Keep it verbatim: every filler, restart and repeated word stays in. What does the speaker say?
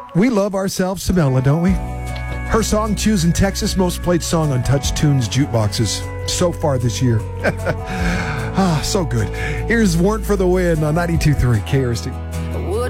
We love ourselves some Ella, don't we? Her song, Choosing Texas, most played song on Touch Tunes jukeboxes so far this year. Ah, so good. Here's Warrant for the Win on ninety-two point three K R S T.